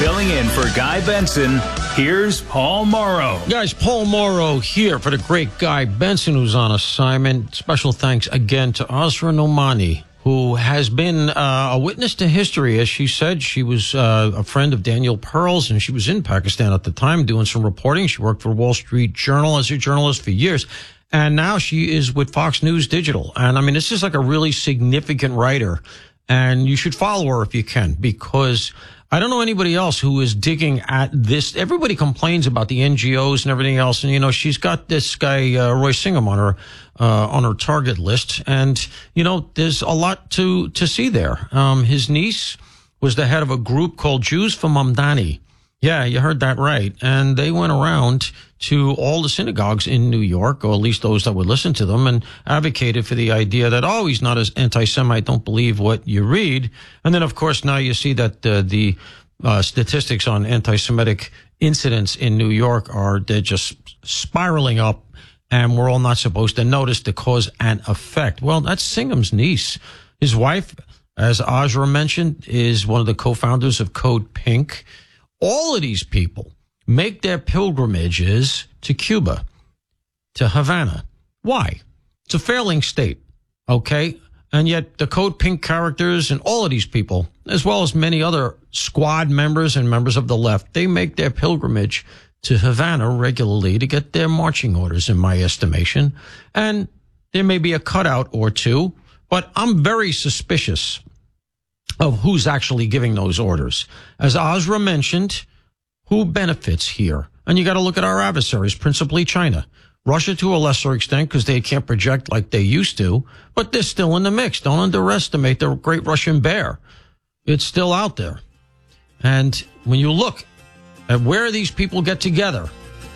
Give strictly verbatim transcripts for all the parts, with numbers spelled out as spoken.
Filling in for Guy Benson, here's Paul Morrow. Guys, Paul Morrow here for the great Guy Benson, who's on assignment. Special thanks again to Azra Nomani, who has been uh, a witness to history. As she said, she was uh, a friend of Daniel Pearl's, and she was in Pakistan at the time doing some reporting. She worked for Wall Street Journal as a journalist for years, and now she is with Fox News Digital. And, I mean, this is like a really significant writer, and you should follow her if you can, because I don't know anybody else who is digging at this. Everybody complains about the N G Os and everything else. And, you know, she's got this guy, uh, Roy Singham, on her, uh, on her target list. And, you know, there's a lot to, to see there. Um, his niece was the head of a group called Jews for Mamdani. Yeah, you heard that right. And they went around to all the synagogues in New York, or at least those that would listen to them, and advocated for the idea that, oh, he's not as anti-Semite, don't believe what you read. And then, of course, now you see that uh, the uh, statistics on anti-Semitic incidents in New York are, they're just spiraling up, and we're all not supposed to notice the cause and effect. Well, that's Singham's niece. His wife, as Azra mentioned, is one of the co-founders of Code Pink. All of these people make their pilgrimages to Cuba, to Havana. Why? It's a failing state, okay? And yet the Code Pink characters and all of these people, as well as many other squad members and members of the left, they make their pilgrimage to Havana regularly to get their marching orders, in my estimation. And there may be a cutout or two, but I'm very suspicious of who's actually giving those orders. As Azra mentioned, who benefits here? And you got to look at our adversaries, principally China. Russia to a lesser extent, because they can't project like they used to, but they're still in the mix. Don't underestimate the great Russian bear. It's still out there. And when you look at where these people get together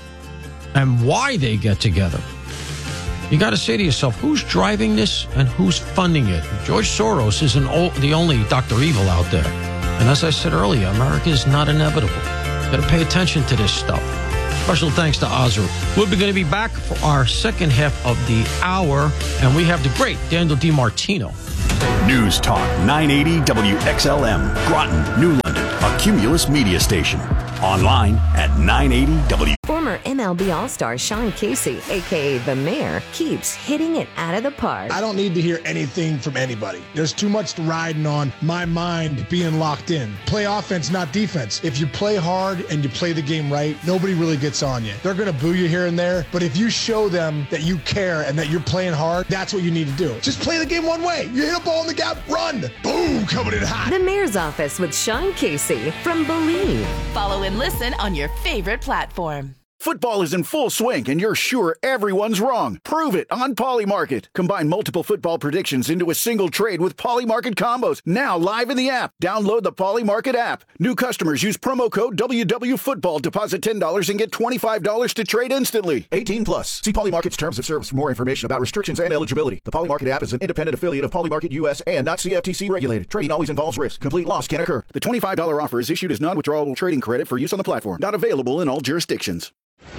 and why they get together, you got to say to yourself, who's driving this and who's funding it? George Soros isn't o- the only Doctor Evil out there. And as I said earlier, America is not inevitable. Got to pay attention to this stuff. Special thanks to Azra. We're going to be back for our second half of the hour, and we have the great Daniel DiMartino. News Talk nine eighty W X L M, Groton, New London, a Cumulus media station. Online at nine eighty W. Former M L B All-Star Sean Casey, a k a. The Mayor, keeps hitting it out of the park. I don't need to hear anything from anybody. There's too much riding on my mind being locked in. Play offense, not defense. If you play hard and you play the game right, nobody really gets on you. They're going to boo you here and there, but if you show them that you care and that you're playing hard, that's what you need to do. Just play the game one way. You hit a ball in the gap, run. Boom, coming in hot. The Mayor's Office with Sean Casey from Believe. Follow and listen on your favorite platform. Football is in full swing, and you're sure everyone's wrong. Prove it on Polymarket. Combine multiple football predictions into a single trade with Polymarket combos. Now live in the app. Download the Polymarket app. New customers use promo code W W Football. Deposit ten dollars and get twenty-five dollars to trade instantly. eighteen plus. See Polymarket's terms of service for more information about restrictions and eligibility. The Polymarket app is an independent affiliate of Polymarket U S and not C F T C regulated. Trading always involves risk. Complete loss can occur. The twenty-five dollars offer is issued as non-withdrawable trading credit for use on the platform. Not available in all jurisdictions.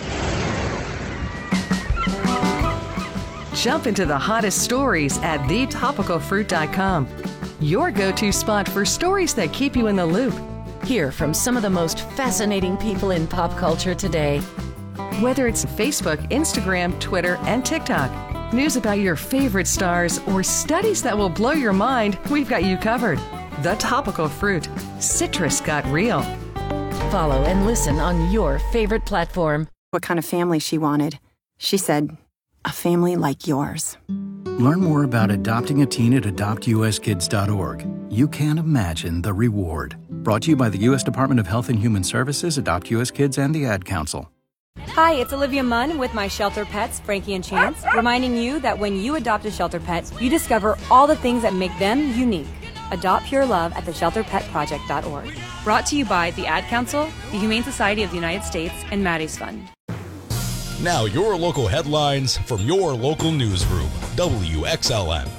Jump into the hottest stories at the topical fruit dot com. Your go-to spot for stories that keep you in the loop. Hear from some of the most fascinating people in pop culture today. Whether it's Facebook, Instagram, Twitter, and TikTok, news about your favorite stars, or studies that will blow your mind, we've got you covered. The Topical Fruit. Citrus got real. Follow and listen on your favorite platform. What kind of family she wanted. She said, a family like yours. Learn more about adopting a teen at adopt u s kids dot org. You can't imagine the reward. Brought to you by the U S Department of Health and Human Services, Adopt U S Kids, and the Ad Council. Hi, it's Olivia Munn with my shelter pets, Frankie and Chance, reminding you that when you adopt a shelter pet, you discover all the things that make them unique. Adopt Pure Love at the shelter pet project dot org. Brought to you by the Ad Council, the Humane Society of the United States, and Maddie's Fund. Now your local headlines from your local newsroom, W X L M.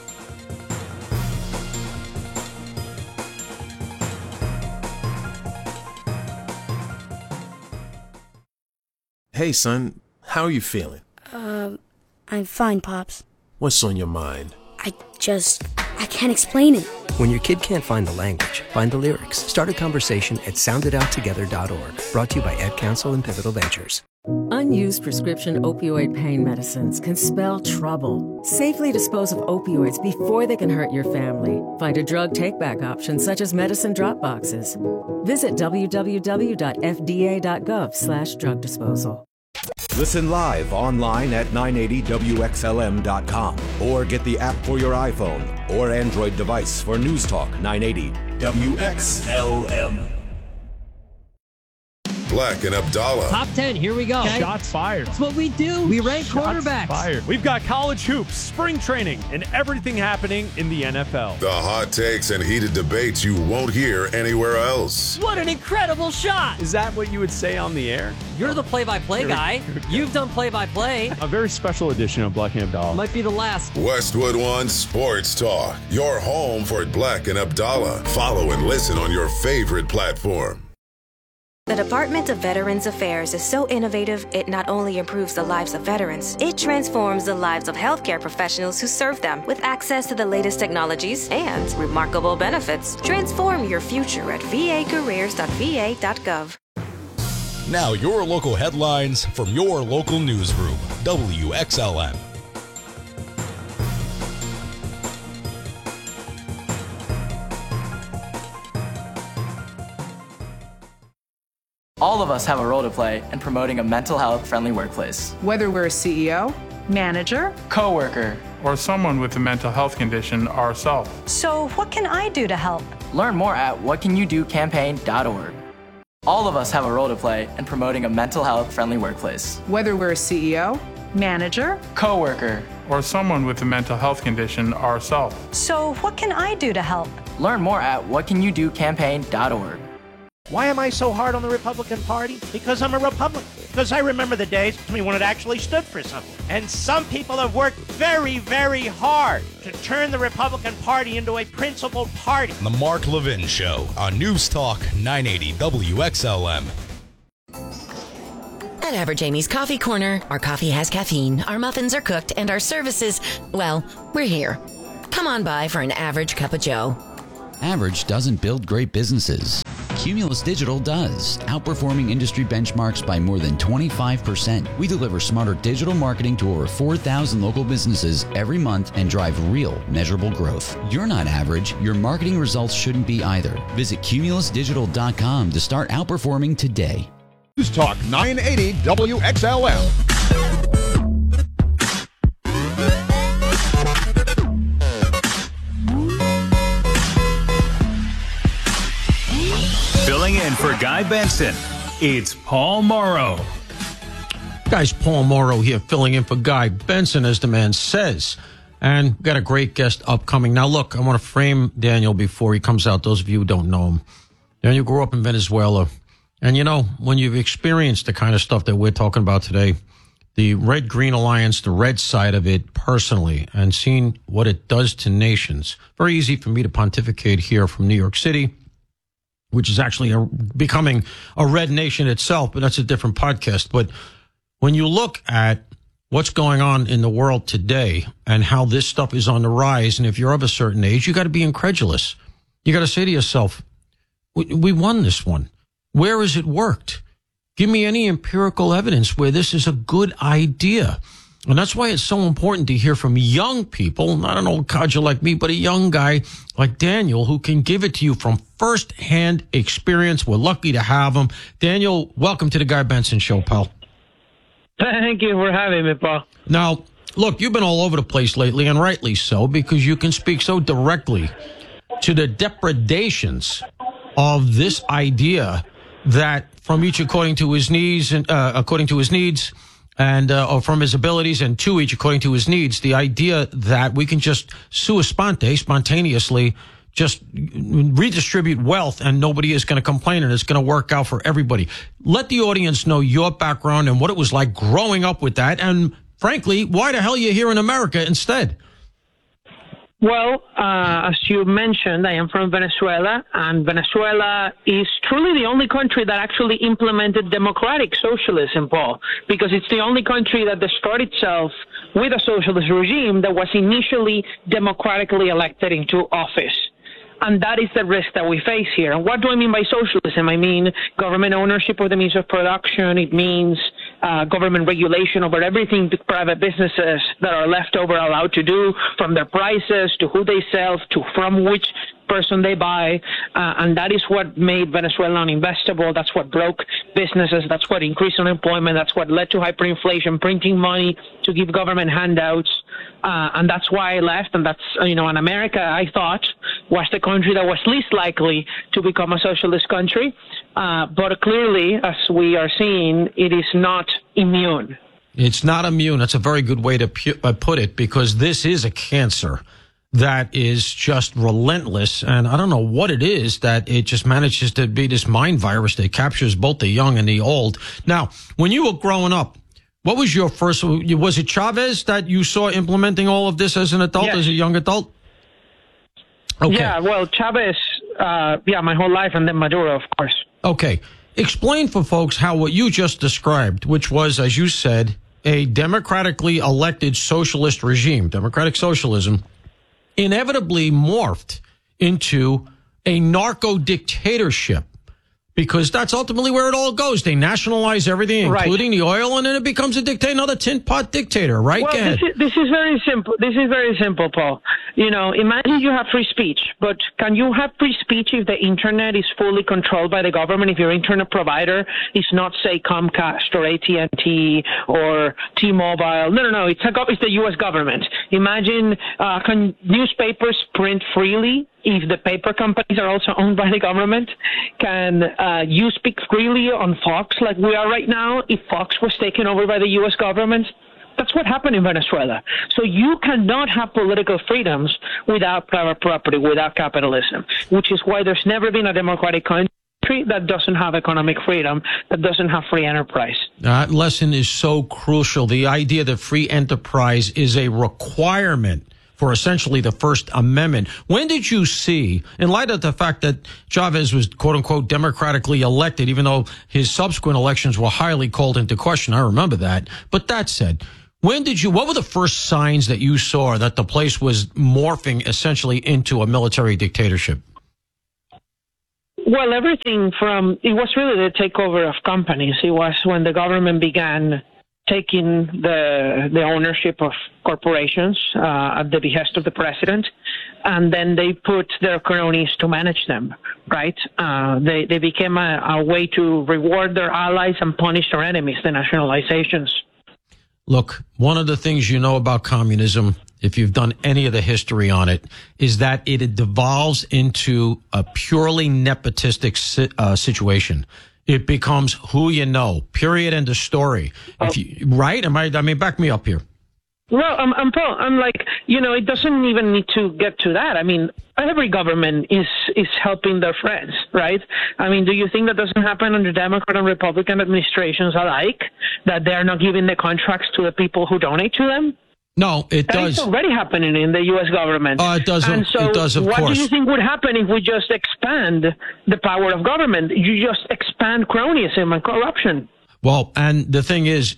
Hey, son, how are you feeling? Um, I'm fine, Pops. What's on your mind? I just, I can't explain it. When your kid can't find the language, find the lyrics. Start a conversation at sound it out together dot org. Brought to you by Ed Council and Pivotal Ventures. Unused prescription opioid pain medicines can spell trouble. Safely dispose of opioids before they can hurt your family. Find a drug take-back option such as medicine drop boxes. Visit w w w dot f d a dot gov slash drug disposal. Listen live online at nine eighty W X L M dot com or get the app for your iPhone or Android device for News Talk nine eighty W X L M. Black and Abdallah. Top ten, here we go. Okay. Shots fired. That's what we do. We rank Shots quarterbacks. Fired. We've got college hoops, spring training, and everything happening in the N F L. The hot takes and heated debates you won't hear anywhere else. What an incredible shot. Is that what you would say on the air? You're the play-by-play guy. You've done play-by-play. A very special edition of Black and Abdallah. Might be the last. Westwood One Sports Talk. Your home for Black and Abdallah. Follow and listen on your favorite platform. The Department of Veterans Affairs is so innovative, it not only improves the lives of veterans, it transforms the lives of healthcare professionals who serve them with access to the latest technologies and remarkable benefits. Transform your future at v a careers dot v a dot gov. Now your local headlines from your local newsroom, W X L M. All of us have a role to play in promoting a mental health friendly workplace. Whether we're a C E O, manager, coworker, or someone with a mental health condition ourselves. So what can I do to help? Learn more at what can you do campaign dot org. All of us have a role to play in promoting a mental health friendly workplace. Whether we're a C E O, manager, coworker, or someone with a mental health condition ourselves. So what can I do to help? Learn more at what can you do campaign dot org. Why am I so hard on the Republican Party? Because I'm a Republican. Because I remember the days when it actually stood for something. And some people have worked very, very hard to turn the Republican Party into a principled party. The Mark Levin Show on News Talk nine eighty W X L M. At Average Amy's Coffee Corner, our coffee has caffeine, our muffins are cooked, and our services, well, we're here. Come on by for an average cup of joe. Average doesn't build great businesses. Cumulus Digital does, outperforming industry benchmarks by more than twenty-five percent. We deliver smarter digital marketing to over four thousand local businesses every month and drive real, measurable growth. You're not average. Your marketing results shouldn't be either. Visit cumulus digital dot com to start outperforming today. News Talk nine eighty W X L M. Filling in for Guy Benson, it's Paul Morrow. Guys, Paul Morrow here, filling in for Guy Benson, as the man says. And we've got a great guest upcoming. Now, look, I want to frame Daniel before he comes out. Those of you who don't know him. Daniel grew up in Venezuela. And, you know, when you've experienced the kind of stuff that we're talking about today, the Red-Green Alliance, the red side of it personally, and seen what it does to nations, very easy for me to pontificate here from New York City, which is actually a, becoming a red nation itself, but that's a different podcast. But when you look at what's going on in the world today and how this stuff is on the rise, and if you're of a certain age, you got to be incredulous. You got to say to yourself, we, we won this one. Where has it worked? Give me any empirical evidence where this is a good idea. And that's why it's so important to hear from young people, not an old codger like me, but a young guy like Daniel who can give it to you from first-hand experience. We're lucky to have him. Daniel, welcome to the Guy Benson Show, pal. Thank you for having me, Paul. Now, look, you've been all over the place lately, and rightly so, because you can speak so directly to the depredations of this idea that from each according to his needs and uh, according to his needs and uh, or from his abilities, and to each according to his needs, the idea that we can just sua sponte, spontaneously, just redistribute wealth and nobody is going to complain and it's going to work out for everybody. Let the audience know your background and what it was like growing up with that, and frankly, why the hell you're here in America instead. Well, uh, as you mentioned, I am from Venezuela, and Venezuela is truly the only country that actually implemented democratic socialism, Paul, because it's the only country that started itself with a socialist regime that was initially democratically elected into office. And that is the risk that we face here. And what do I mean by socialism? I mean government ownership of the means of production. It means uh, government regulation over everything the private businesses that are left over are allowed to do, from their prices to who they sell to from which person they buy. Uh, and that is what made Venezuela uninvestable. That's what broke businesses. That's what increased unemployment. That's what led to hyperinflation, printing money to give government handouts. Uh, and that's why I left. And that's, you know, and America, I thought, was the country that was least likely to become a socialist country. Uh, but clearly, as we are seeing, it is not immune. It's not immune. That's a very good way to pu- uh, put it, because this is a cancer that is just relentless. And I don't know what it is that it just manages to be this mind virus that captures both the young and the old. Now, when you were growing up, what was your first, was it Chavez that you saw implementing all of this as an adult, Yes. as a young adult? Okay. Yeah, well, Chavez, uh, yeah, my whole life, and then Maduro, of course. Okay. Explain for folks how what you just described, which was, as you said, a democratically elected socialist regime, democratic socialism, inevitably morphed into a narco dictatorship, because that's ultimately where it all goes. They nationalize everything, Right. including the oil, and then it becomes a dictator, another tin pot dictator, right? Well, Go ahead. this is, this is very simple. This is very simple, Paul. You know, imagine you have free speech, but can you have free speech if the internet is fully controlled by the government? If your internet provider is not, say, Comcast or A T and T or T-Mobile? No, no, no. It's, a, gov- it's the U S government. Imagine, uh, can newspapers print freely if the paper companies are also owned by the government? Can uh, you speak freely on Fox like we are right now if Fox was taken over by the U S government? That's what happened in Venezuela. So you cannot have political freedoms without private property, without capitalism, which is why there's never been a democratic country that doesn't have economic freedom, that doesn't have free enterprise. That lesson is so crucial. The idea that free enterprise is a requirement for essentially the First Amendment. When did you see, in light of the fact that Chavez was, quote unquote, democratically elected, even though his subsequent elections were highly called into question? I remember that. But that said, when did you, what were the first signs that you saw that the place was morphing essentially into a military dictatorship? Well, everything from, it was really the takeover of companies. It was when the government began taking the the ownership of corporations uh, at the behest of the president, and then they put their cronies to manage them, right? Uh, they, they became a, a way to reward their allies and punish their enemies, the nationalizations. Look, one of the things you know about communism, if you've done any of the history on it, is that it devolves into a purely nepotistic si- uh, situation. It becomes who you know, period, end of story. If you, right? Am I, I mean, back me up here. Well, I'm, I'm, Paul, I'm like, you know, it doesn't even need to get to that. I mean, every government is, is helping their friends, right? I mean, do you think that doesn't happen under Democrat and Republican administrations alike, that they're not giving the contracts to the people who donate to them? No, it that does. It's already happening in the U S government. Uh, it does. And so it does, of what course. do you think would happen if we just expand the power of government? You just expand cronyism and corruption. Well, and the thing is,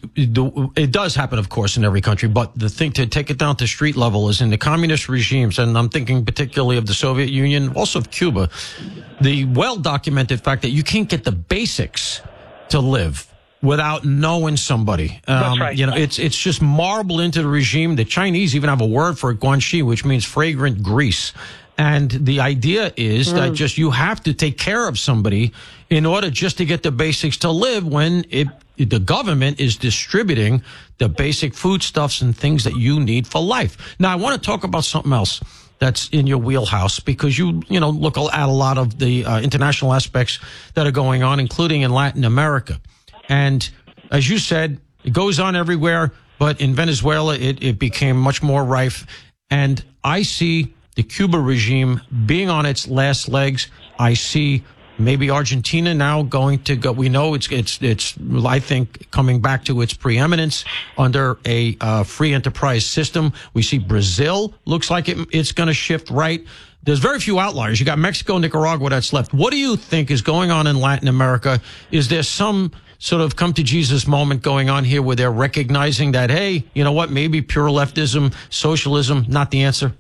it does happen, of course, in every country. But the thing to take it down to street level is in the communist regimes, and I'm thinking particularly of the Soviet Union, also of Cuba, the well-documented fact that you can't get the basics to live without knowing somebody. Um, That's right. You know, it's it's just marbled into the regime. The Chinese even have a word for it, guanxi, which means fragrant grease. And the idea is mm. that just you have to take care of somebody in order just to get the basics to live when it, the government is distributing the basic foodstuffs and things that you need for life. Now, I want to talk about something else that's in your wheelhouse, because you, you know, look at a lot of the uh, international aspects that are going on, including in Latin America. And as you said, it goes on everywhere, but in Venezuela, it, it became much more rife. And I see the Cuba regime being on its last legs. I see Maybe Argentina now going to go. We know it's it's it's. I think coming back to its preeminence under a uh, free enterprise system. We see Brazil looks like it, it's going to shift right. There's very few outliers. You got Mexico, Nicaragua that's left. What do you think is going on in Latin America? Is there some sort of come to Jesus moment going on here where they're recognizing that, hey, you know what, maybe pure leftism, socialism, not the answer?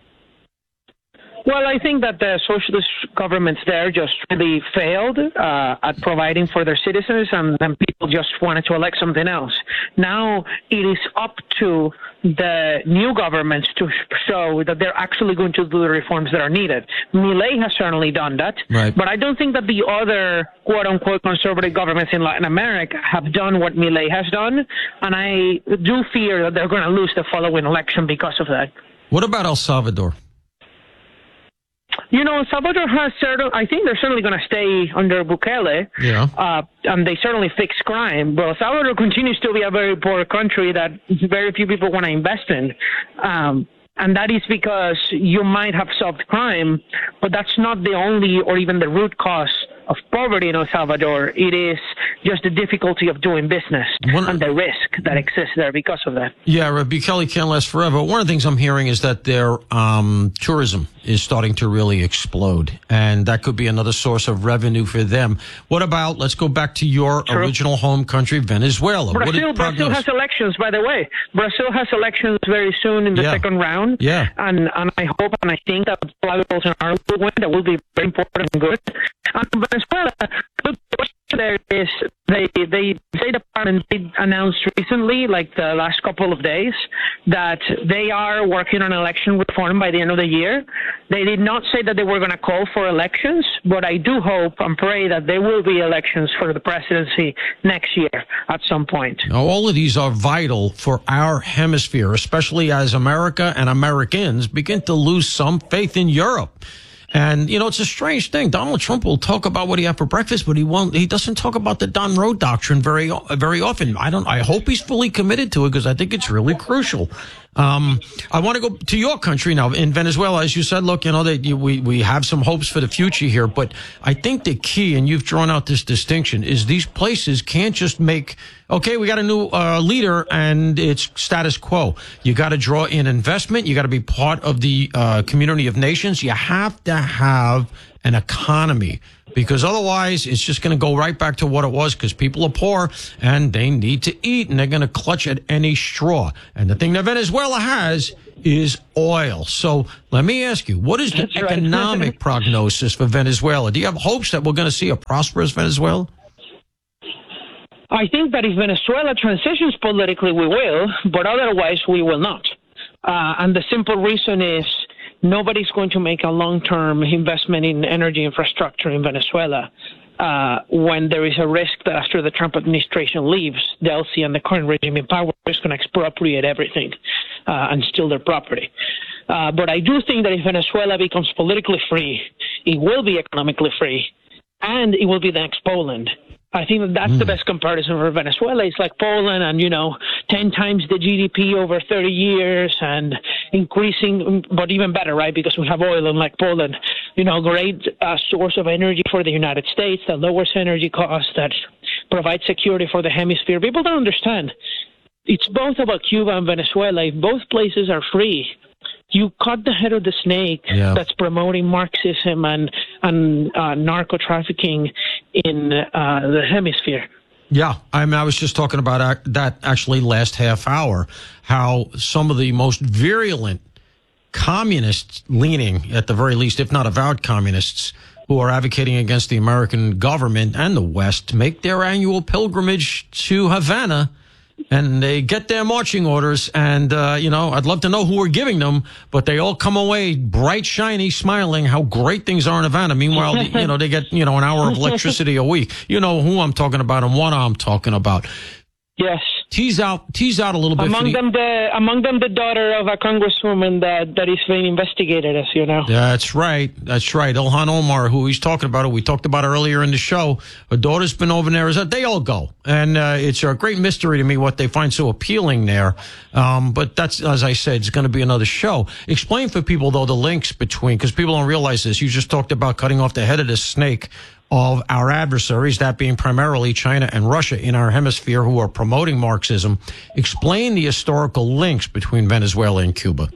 Well, I think that the socialist governments there just really failed uh, at providing for their citizens, and then people just wanted to elect something else. Now it is up to the new governments to show that they're actually going to do the reforms that are needed. Milei has certainly done that, right. But I don't think that the other quote-unquote conservative governments in Latin America have done what Milei has done, and I do fear that they're going to lose the following election because of that. What about El Salvador? You know, Salvador has certain, I think they're certainly going to stay under Bukele. Yeah. Uh, and they certainly fix crime. But El Salvador continues to be a very poor country that very few people want to invest in. Um, and that is because you might have solved crime, but that's not the only or even the root cause of poverty in El Salvador. It is just the difficulty of doing business One, and the risk that exists there because of that. Yeah, Bukele can't last forever. One of the things I'm hearing is that their um, tourism is starting to really explode, and that could be another source of revenue for them. What about, let's go back to your True. original home country, Venezuela. Brazil, Brazil has elections, by the way. Brazil has elections very soon in the yeah. second round. Yeah. And, and I hope and I think that Flavio Bolsonaro will win. That will be very important and good. And Venezuela, the question there is they they State Department did announce recently, like the last couple of days, that they are working on election reform by the end of the year. They did not say that they were going to call for elections, but I do hope and pray that there will be elections for the presidency next year at some point. Now, all of these are vital for our hemisphere, especially as America and Americans begin to lose some faith in Europe. And, you know, it's a strange thing. Donald Trump will talk about what he had for breakfast, but he won't, he doesn't talk about the Don Road doctrine very, very often. I don't, I hope he's fully committed to it because I think it's really crucial. Um, I want to go to your country now in Venezuela. As you said, look, you know, that you, we, we have some hopes for the future here, but I think the key, and you've drawn out this distinction, is these places can't just make, okay, we got a new uh, leader and it's status quo. You got to draw in investment. You got to be part of the uh, community of nations. You have to have an economy, because otherwise it's just going to go right back to what it was, because people are poor and they need to eat and they're going to clutch at any straw. And the thing that Venezuela has is oil. So let me ask you, what is the That's economic right. prognosis for Venezuela? Do you have hopes that we're going to see a prosperous Venezuela? I think that if Venezuela transitions politically, we will, but otherwise we will not. Uh, and the simple reason is nobody's going to make a long-term investment in energy infrastructure in Venezuela uh, when there is a risk that after the Trump administration leaves, Delcy and the current regime in power is going to expropriate everything uh, and steal their property. Uh, but I do think that if Venezuela becomes politically free, it will be economically free, and it will be the next Poland. I think that that's mm. the best comparison for Venezuela. It's like Poland and, you know, ten times the G D P over thirty years and increasing, but even better, right? Because we have oil, unlike Poland, you know, great uh, source of energy for the United States that lowers energy costs, that provides security for the hemisphere. People don't understand. It's both about Cuba and Venezuela. If both places are free, you cut the head of the snake yeah. that's promoting Marxism and, and uh, narco-trafficking in uh, the hemisphere. Yeah, I mean, I was just talking about that actually last half hour, how some of the most virulent communist leaning, at the very least, if not avowed communists, who are advocating against the American government and the West, make their annual pilgrimage to Havana. And they get their marching orders, and, uh, you know, I'd love to know who we're giving them, but they all come away bright, shiny, smiling, how great things are in Havana. Meanwhile, the, you know, they get, you know, an hour of electricity a week. You know who I'm talking about and what I'm talking about. Yes. Tease out, tease out a little bit. Among the, them, the among them, the daughter of a congresswoman that that is being investigated, as you know. That's right. That's right. Ilhan Omar, who he's talking about, who we talked about earlier in the show. Her daughter's been over there. They all go, and uh, it's a great mystery to me what they find so appealing there. Um, but that's, as I said, it's going to be another show. Explain for people though the links between, because people don't realize this. You just talked about cutting off the head of the snake. of our adversaries, that being primarily China and Russia in our hemisphere, who are promoting Marxism. Explain the historical links between Venezuela and Cuba.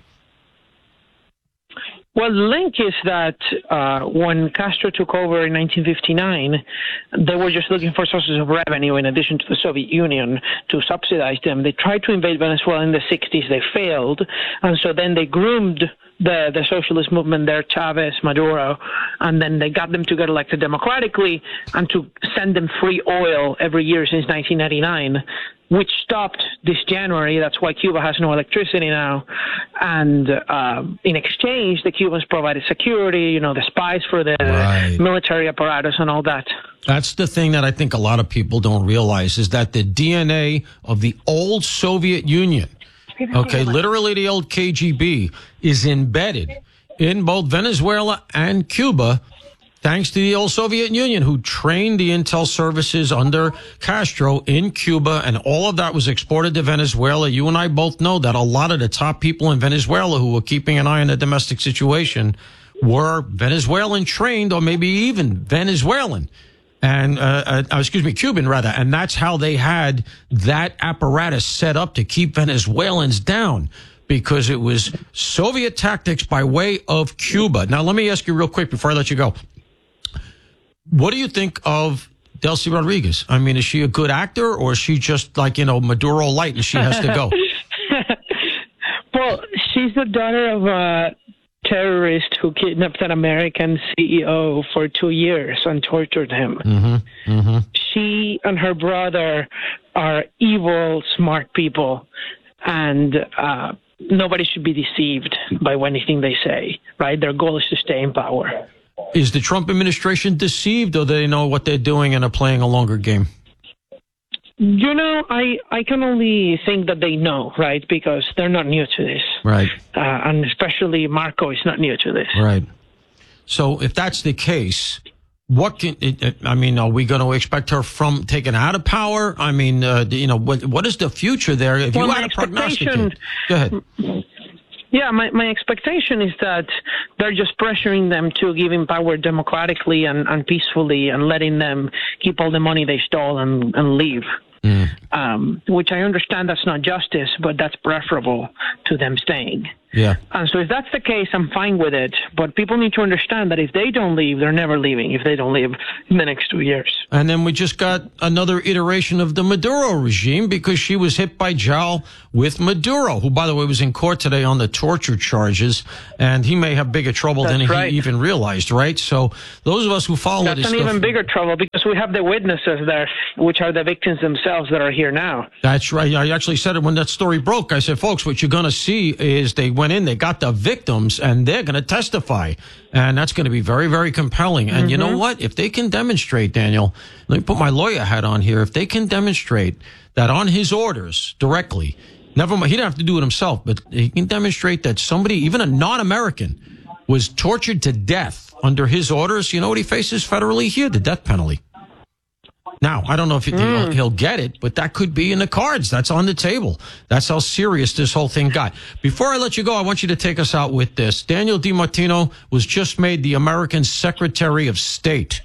Well, the link is that uh, when Castro took over in nineteen fifty-nine, they were just looking for sources of revenue in addition to the Soviet Union to subsidize them. They tried to invade Venezuela in the sixties. They failed. And so then they groomed the, the socialist movement there, Chavez, Maduro, and then they got them to get elected democratically and to send them free oil every year since nineteen ninety-nine, which stopped this January. That's why Cuba has no electricity now. And uh, in exchange, the Cubans provided security, you know, the spies for the right. military apparatus and all that. That's the thing that I think a lot of people don't realize, is that the D N A of the old Soviet Union, okay, literally the old K G B, is embedded in both Venezuela and Cuba, thanks to the old Soviet Union, who trained the intel services under Castro in Cuba, and all of that was exported to Venezuela. You and I both know that a lot of the top people in Venezuela who were keeping an eye on the domestic situation were Venezuelan trained, or maybe even Venezuelan. And, uh, uh, excuse me, Cuban, rather. And that's how they had that apparatus set up to keep Venezuelans down, because it was Soviet tactics by way of Cuba. Now, let me ask you real quick before I let you go. What do you think of Delcy Rodriguez? I mean, is she a good actor, or is she just like, you know, Maduro light and she has to go? Well, she's the daughter of a terrorist who kidnapped an American C E O for two years and tortured him. Mm-hmm, mm-hmm. She and her brother are evil, smart people, and uh, nobody should be deceived by anything they say, right? Their goal is to stay in power. Is the Trump administration deceived, or they know what they're doing and are playing a longer game? You know, I, I can only think that they know, right? Because they're not new to this. Right. Uh, and especially Marco is not new to this. Right. So if that's the case, what can, it, it, I mean, are we going to expect her from taken out of power? I mean, uh, you know, what what is the future there? If well, you had a prognosticate. Go ahead. Yeah, my, my expectation is that they're just pressuring them to give him power democratically and, and peacefully, and letting them keep all the money they stole and, and leave. Mm. Um, which I understand that's not justice, but that's preferable to them staying. Yeah. And so if that's the case, I'm fine with it. But people need to understand that if they don't leave, they're never leaving if they don't leave in the next two years. And then we just got another iteration of the Maduro regime, because she was hit by Jowl with Maduro, who, by the way, was in court today on the torture charges. And he may have bigger trouble that's than right. he even realized, right? So those of us who follow that's this an stuff, even bigger trouble, because we have the witnesses there, which are the victims themselves that are here now. That's right. I actually said it when that story broke. I said, folks, what you're going to see is they went in, they got the victims, and they're going to testify. And that's going to be very, very compelling. And mm-hmm. you know what? If they can demonstrate, Daniel, let me put my lawyer hat on here. If they can demonstrate that on his orders directly, never mind, he didn't have to do it himself, but he can demonstrate that somebody, even a non-American, was tortured to death under his orders, you know what he faces federally here? The death penalty. Now, I don't know if mm. he'll, he'll get it, but that could be in the cards. That's on the table. That's how serious this whole thing got. Before I let you go, I want you to take us out with this. Daniel DiMartino was just made the American Secretary of State.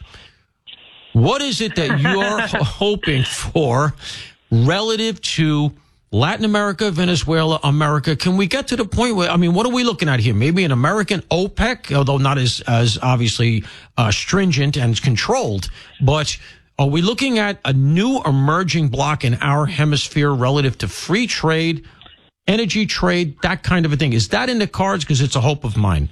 What is it that you're hoping for relative to Latin America, Venezuela, America? Can we get to the point where, I mean, what are we looking at here? Maybe an American OPEC, although not as, as obviously uh, stringent and controlled, but are we looking at a new emerging bloc in our hemisphere relative to free trade, energy trade, that kind of a thing? Is that in the cards? Because it's a hope of mine.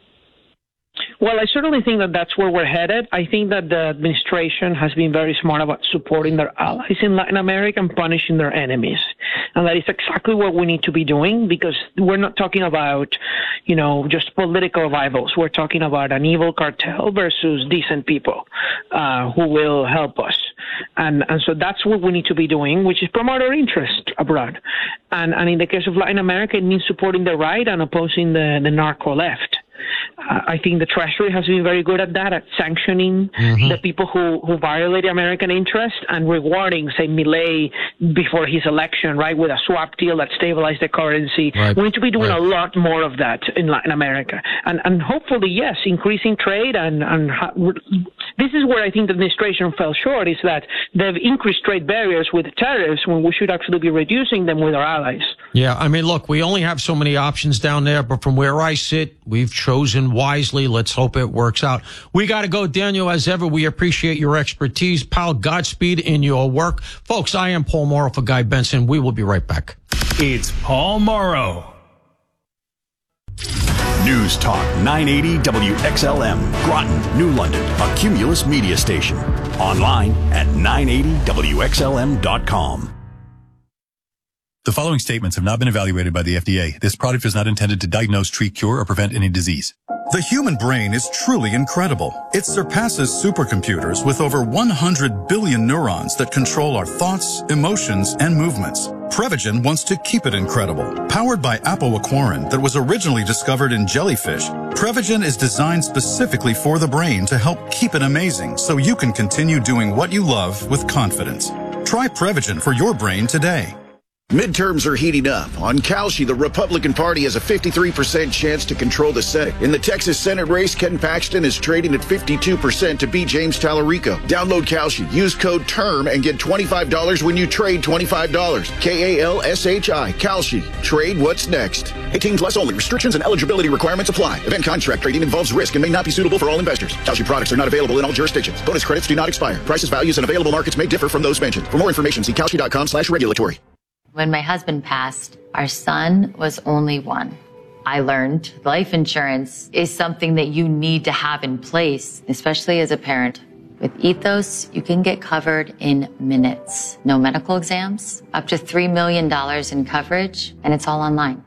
Well, I certainly think that that's where we're headed. I think that the administration has been very smart about supporting their allies in Latin America and punishing their enemies. And that is exactly what we need to be doing, because we're not talking about, you know, just political rivals. We're talking about an evil cartel versus decent people uh, who will help us. And and so that's what we need to be doing, which is promote our interest abroad. And, and in the case of Latin America, it means supporting the right and opposing the, the narco left. Uh, I think the Treasury has been very good at that, at sanctioning mm-hmm. the people who, who violate American interest and rewarding, say, Milei before his election, right, with a swap deal that stabilized the currency. Right. We need to be doing right. a lot more of that in Latin America. And, and hopefully, yes, increasing trade and, and ha- this is where I think the administration fell short, is that they've increased trade barriers with tariffs when we should actually be reducing them with our allies. Yeah, I mean, look, we only have so many options down there, but from where I sit, we've chosen wisely. Let's hope it works out. We got to go, Daniel, as ever. We appreciate your expertise. Pal, Godspeed in your work. Folks, I am Paul Morrow for Guy Benson. We will be right back. It's Paul Morrow. News Talk nine eighty W X L M, Groton, New London, a Cumulus media station. Online at nine eighty W X L M dot com. The following statements have not been evaluated by the F D A. This product is not intended to diagnose, treat, cure, or prevent any disease. The human brain is truly incredible. It surpasses supercomputers with over one hundred billion neurons that control our thoughts, emotions, and movements. Prevagen wants to keep it incredible. Powered by apoaquarin that was originally discovered in jellyfish, Prevagen is designed specifically for the brain to help keep it amazing so you can continue doing what you love with confidence. Try Prevagen for your brain today. Midterms are heating up. On Kalshi, the Republican Party has a fifty-three percent chance to control the Senate. In the Texas Senate race, Ken Paxton is trading at fifty-two percent to beat James Tallarico. Download Kalshi. Use code TERM and get twenty-five dollars when you trade twenty-five dollars. K A L S H I. Kalshi. Trade what's next. eighteen plus only. Restrictions and eligibility requirements apply. Event contract trading involves risk and may not be suitable for all investors. Kalshi products are not available in all jurisdictions. Bonus credits do not expire. Prices, values, and available markets may differ from those mentioned. For more information, see kalshi.com slash regulatory. When my husband passed, our son was only one. I learned life insurance is something that you need to have in place, especially as a parent. With Ethos, you can get covered in minutes. No medical exams, up to three million dollars in coverage, and it's all online.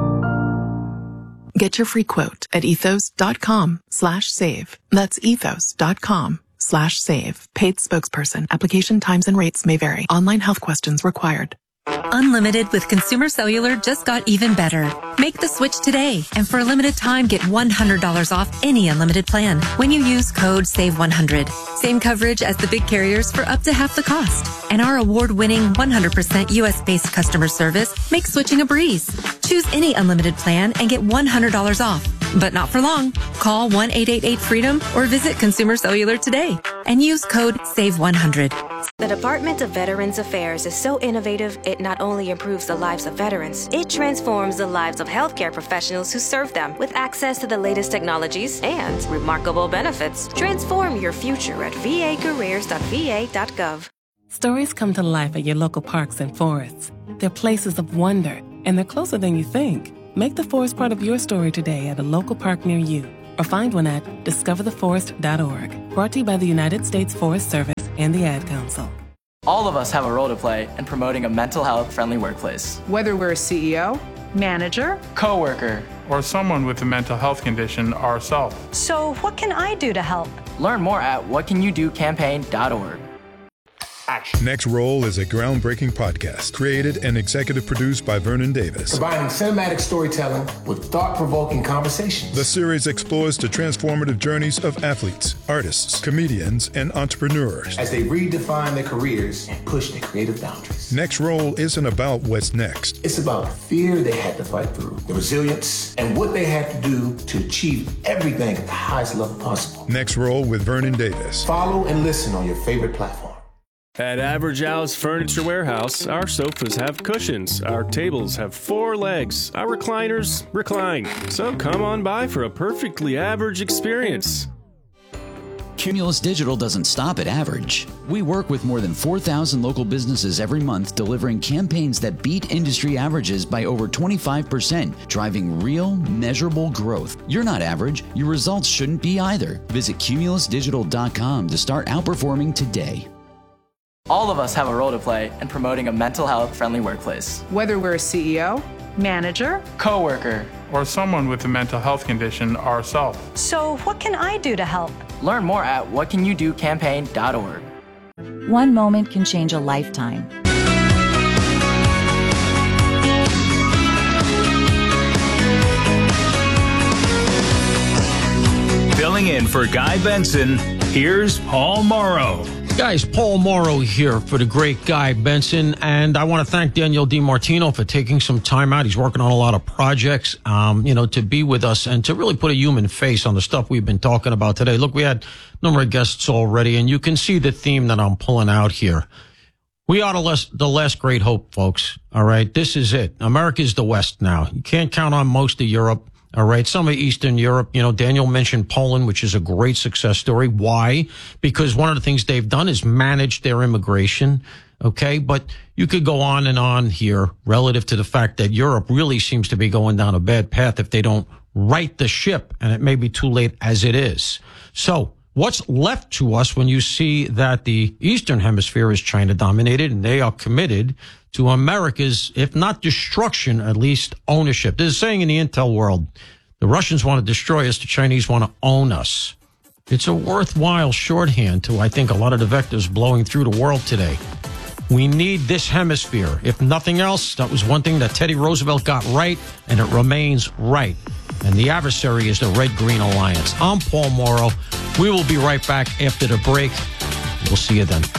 Get your free quote at ethos.com slash save. That's ethos.com slash save. Paid spokesperson. Application times and rates may vary. Online health questions required. Unlimited with Consumer Cellular just got even better. Make the switch today, and for a limited time, get one hundred dollars off any unlimited plan when you use code save one hundred. Same coverage as the big carriers for up to half the cost. And our award-winning one hundred percent U S-based customer service makes switching a breeze. Choose any unlimited plan and get one hundred dollars off. But not for long. Call one eight eight eight freedom or visit Consumer Cellular today and use code save one hundred. The Department of Veterans Affairs is so innovative, it not only improves the lives of veterans, it transforms the lives of healthcare professionals who serve them with access to the latest technologies and remarkable benefits. Transform your future at v a careers dot v a dot gov. Stories come to life at your local parks and forests. They're places of wonder, and they're closer than you think. Make the forest part of your story today at a local park near you, or find one at discover the forest dot org. Brought to you by the United States Forest Service and the Ad Council. All of us have a role to play in promoting a mental health friendly workplace. Whether we're a C E O, manager, coworker, or someone with a mental health condition ourselves. So what can I do to help? Learn more at what can you do campaign dot org. Action. Next Roll is a groundbreaking podcast created and executive produced by Vernon Davis. Combining cinematic storytelling with thought-provoking conversations. The series explores the transformative journeys of athletes, artists, comedians, and entrepreneurs as they redefine their careers and push their creative boundaries. Next Roll isn't about what's next. It's about the fear they had to fight through, the resilience, and what they had to do to achieve everything at the highest level possible. Next Roll with Vernon Davis. Follow and listen on your favorite platform. At Average Al's Furniture Warehouse, our sofas have cushions, our tables have four legs, our recliners recline. So come on by for a perfectly average experience. Cumulus Digital doesn't stop at average. We work with more than four thousand local businesses every month, delivering campaigns that beat industry averages by over twenty-five percent, driving real, measurable growth. You're not average. Your results shouldn't be either. Visit cumulus digital dot com to start outperforming today. All of us have a role to play in promoting a mental health friendly workplace. Whether we're a C E O, manager, coworker, or someone with a mental health condition ourselves. So what can I do to help? Learn more at what can you do campaign dot org. One moment can change a lifetime. Filling in for Guy Benson, here's Paul Morrow. Guys, Paul Morrow here for the great Guy Benson, and I want to thank Daniel DiMartino for taking some time out. He's working on a lot of projects, um, you know, to be with us and to really put a human face on the stuff we've been talking about today. Look, we had a number of guests already, and you can see the theme that I'm pulling out here. We are the last, the last great hope, folks. All right, this is it. America's the West now. You can't count on most of Europe. All right. Some of Eastern Europe, you know, Daniel mentioned Poland, which is a great success story. Why? Because one of the things they've done is manage their immigration. Okay. But you could go on and on here relative to the fact that Europe really seems to be going down a bad path if they don't right the ship, and it may be too late as it is. So what's left to us when you see that the Eastern Hemisphere is China dominated and they are committed to America's, if not destruction, at least ownership? There's a saying in the intel world, the Russians want to destroy us, the Chinese want to own us. It's a worthwhile shorthand to, I think, a lot of the vectors blowing through the world today. We need this hemisphere. If nothing else, that was one thing that Teddy Roosevelt got right, and it remains right. And the adversary is the Red-Green Alliance. I'm Paul Morrow. We will be right back after the break. We'll see you then.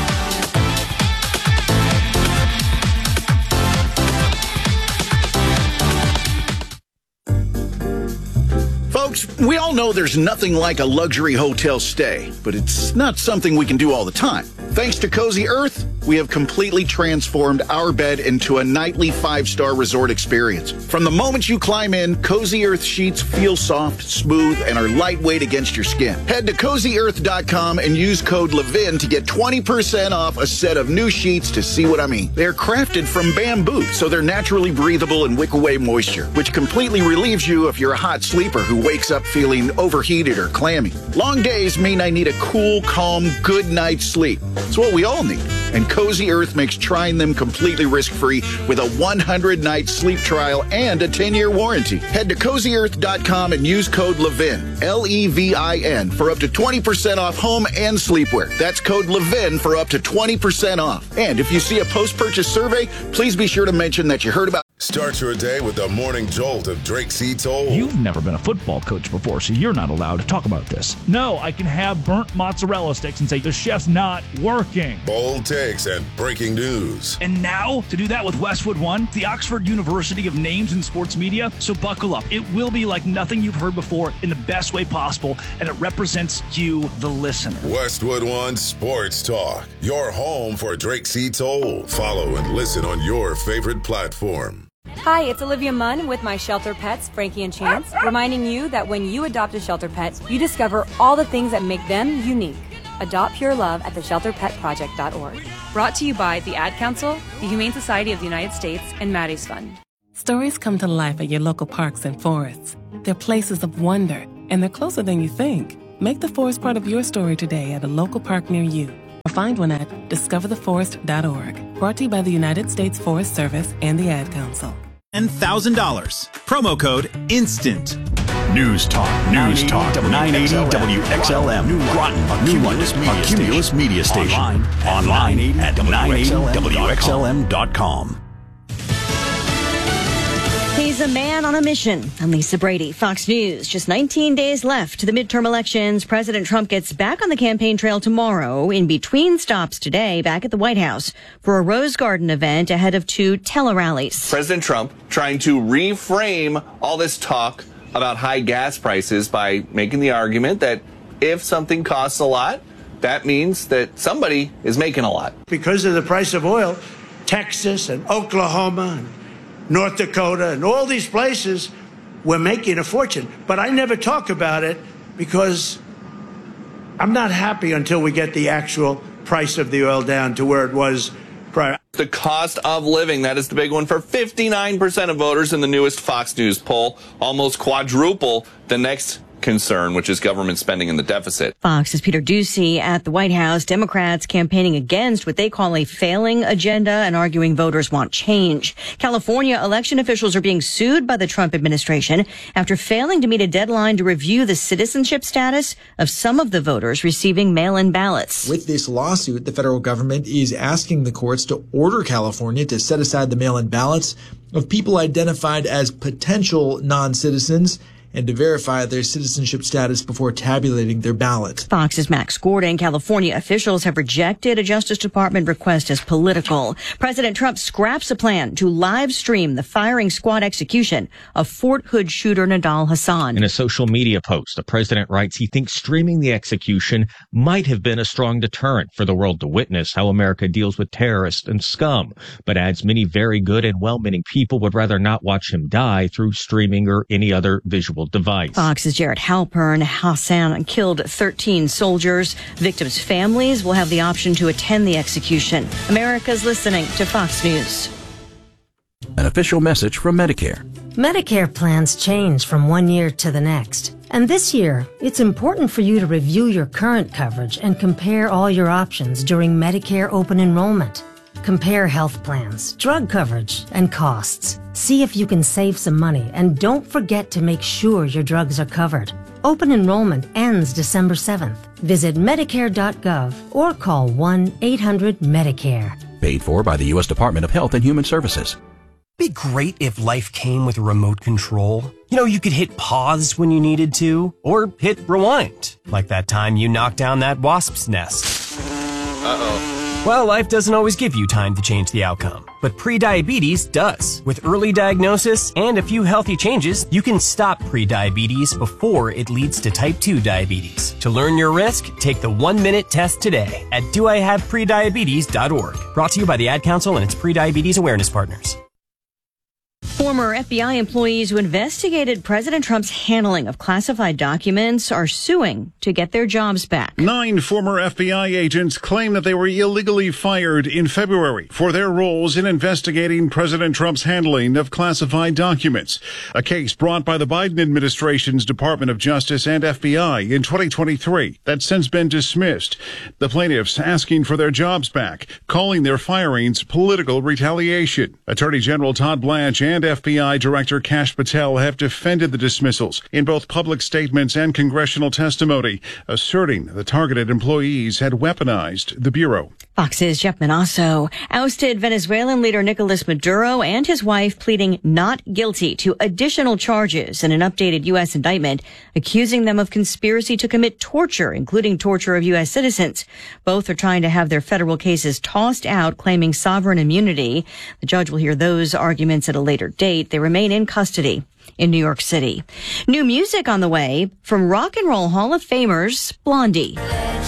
Folks, we all know there's nothing like a luxury hotel stay, but it's not something we can do all the time. Thanks to Cozy Earth, we have completely transformed our bed into a nightly five-star resort experience. From the moment you climb in, Cozy Earth sheets feel soft, smooth, and are lightweight against your skin. Head to cozy earth dot com and use code LEVIN to get twenty percent off a set of new sheets to see what I mean. They're crafted from bamboo, so they're naturally breathable and wick away moisture, which completely relieves you if you're a hot sleeper who wakes up feeling overheated or clammy. Long days mean I need a cool, calm, good night's sleep. It's what we all need. And Cozy Earth makes trying them completely risk-free with a one hundred night sleep trial and a ten year warranty. Head to cozy earth dot com and use code LEVIN, L E V I N, for up to twenty percent off home and sleepwear. That's code LEVIN for up to twenty percent off. And if you see a post-purchase survey, please be sure to mention that you heard about... Start your day with the morning jolt of Drake C. Toll. You've never been a football coach before, so you're not allowed to talk about this. No, I can have burnt mozzarella sticks and say the chef's not working. Bold takes and breaking news. And now, to do that with Westwood One, the Oxford University of Names in Sports Media. So buckle up. It will be like nothing you've heard before in the best way possible, and it represents you, the listener. Westwood One Sports Talk, your home for Drake C. Toll. Follow and listen on your favorite platform. Hi, it's Olivia Munn with my shelter pets, Frankie and Chance, reminding you that when you adopt a shelter pet, you discover all the things that make them unique. Adopt pure love at the shelter pet project dot org. Brought to you by the Ad Council, the Humane Society of the United States, and Maddie's Fund. Stories come to life at your local parks and forests. They're places of wonder, and they're closer than you think. Make the forest part of your story today at a local park near you. Or find one at discover the forest dot org. Brought to you by the United States Forest Service and the Ad Council. ten thousand dollars. Promo code INSTANT. News Talk, News Talk, nine eighty W X L M, Groton, New London, a Cumulus Media Station. Online at nine eighty W X L M dot com. He's a man on a mission. I'm Lisa Brady, Fox News. Just nineteen days left to the midterm elections. President Trump gets back on the campaign trail tomorrow in between stops today back at the White House for a Rose Garden event ahead of two tele-rallies. President Trump trying to reframe all this talk about high gas prices by making the argument that if something costs a lot, that means that somebody is making a lot. Because of the price of oil, Texas and Oklahoma and North Dakota and all these places, we're making a fortune. But I never talk about it because I'm not happy until we get the actual price of the oil down to where it was prior. The cost of living, that is the big one for fifty-nine percent of voters in the newest Fox News poll, almost quadruple the next concern, which is government spending in the deficit. Fox's Peter Doocy at the White House. Democrats campaigning against what they call a failing agenda and arguing voters want change. California election officials are being sued by the Trump administration after failing to meet a deadline to review the citizenship status of some of the voters receiving mail-in ballots. With this lawsuit, the federal government is asking the courts to order California to set aside the mail-in ballots of people identified as potential non-citizens and to verify their citizenship status before tabulating their ballot. Fox's Max Gordon. California officials have rejected a Justice Department request as political. President Trump scraps a plan to live stream the firing squad execution of Fort Hood shooter Nidal Hasan. In a social media post, the president writes he thinks streaming the execution might have been a strong deterrent for the world to witness how America deals with terrorists and scum, but adds many very good and well-meaning people would rather not watch him die through streaming or any other visual device. Fox's Jared Halpern. Hassan killed thirteen soldiers. Victims' families will have the option to attend the execution. America's listening to Fox News. An official message from Medicare. Medicare plans change from one year to the next. And this year, it's important for you to review your current coverage and compare all your options during Medicare open enrollment. Compare health plans, drug coverage, and costs. See if you can save some money, and don't forget to make sure your drugs are covered. Open enrollment ends December seventh. Visit Medicare dot gov or call one eight hundred Medicare. Paid for by the U S Department of Health and Human Services. Be great if life came with a remote control. You know, you could hit pause when you needed to, or hit rewind, like that time you knocked down that wasp's nest. Uh-oh. Well, life doesn't always give you time to change the outcome, but prediabetes does. With early diagnosis and a few healthy changes, you can stop prediabetes before it leads to type two diabetes. To learn your risk, take the one-minute test today at do I have prediabetes dot org. Brought to you by the Ad Council and its prediabetes awareness partners. Former F B I employees who investigated President Trump's handling of classified documents are suing to get their jobs back. Nine former F B I agents claim that they were illegally fired in February for their roles in investigating President Trump's handling of classified documents. A case brought by the Biden administration's Department of Justice and F B I in twenty twenty-three that's since been dismissed. The plaintiffs asking for their jobs back, calling their firings political retaliation. Attorney General Todd Blanche and F B I Director Kash Patel have defended the dismissals in both public statements and congressional testimony, asserting the targeted employees had weaponized the Bureau. Fox's Jeff Manasso. Ousted Venezuelan leader Nicolas Maduro and his wife pleading not guilty to additional charges in an updated U S indictment, accusing them of conspiracy to commit torture, including torture of U S citizens. Both are trying to have their federal cases tossed out, claiming sovereign immunity. The judge will hear those arguments at a later date. They remain in custody in New York City. New music on the way from Rock and Roll Hall of Famers Blondie.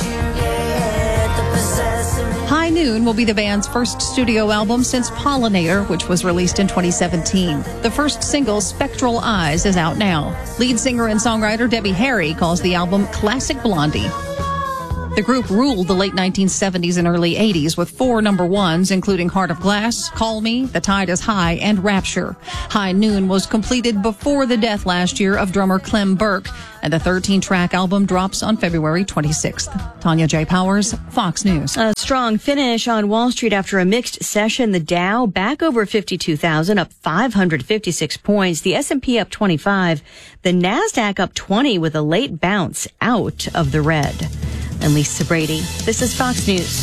High Noon will be the band's first studio album since Pollinator, which was released in twenty seventeen. The first single, Spectral Eyes, is out now. Lead singer and songwriter Debbie Harry calls the album Classic Blondie. The group ruled the late nineteen seventies and early eighties with four number ones, including Heart of Glass, Call Me, The Tide is High, and Rapture. High Noon was completed before the death last year of drummer Clem Burke, and the thirteen-track album drops on February twenty-sixth. Tanya J. Powers, Fox News. A strong finish on Wall Street after a mixed session. The Dow back over fifty-two thousand, up five hundred fifty-six points. The S and P up twenty-five. The NASDAQ up twenty with a late bounce out of the red. I'm Lisa Brady. This is Fox News.